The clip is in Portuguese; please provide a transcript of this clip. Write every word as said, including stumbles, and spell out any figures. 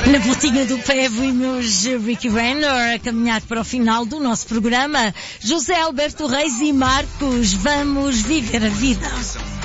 Na pontinha do pé vimos Ricky Renner a caminhar para o final do nosso programa. José Alberto Reis e Marcos, vamos viver a vida.